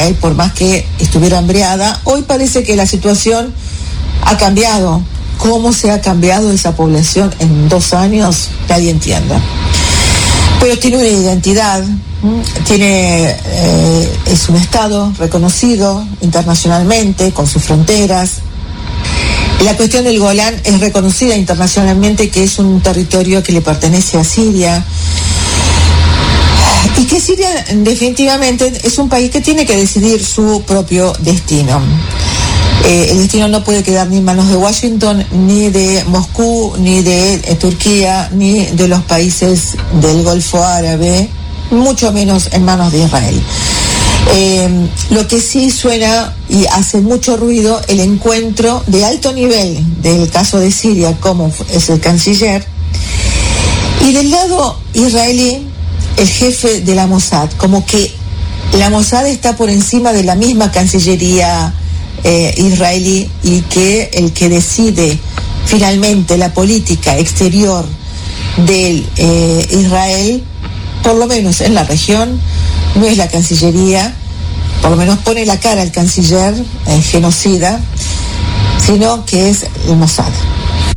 Israel, por más que estuviera hambreada. Hoy parece que la situación ha cambiado. ¿Cómo se ha cambiado esa población en 2 años? Nadie entiende. Pero tiene una identidad, es un Estado reconocido internacionalmente, con sus fronteras. La cuestión del Golán es reconocida internacionalmente, que es un territorio que le pertenece a Siria. Y que Siria definitivamente es un país que tiene que decidir su propio destino. El destino no puede quedar ni en manos de Washington, ni de Moscú, ni de Turquía, ni de los países del Golfo Árabe, mucho menos en manos de Israel. Lo que sí suena y hace mucho ruido, el encuentro de alto nivel del caso de Siria, como es el canciller, y del lado israelí, el jefe de la Mossad, como que la Mossad está por encima de la misma Cancillería israelí, y que el que decide finalmente la política exterior de Israel, por lo menos en la región, no es la Cancillería, por lo menos pone la cara al canciller genocida, sino que es el Mossad.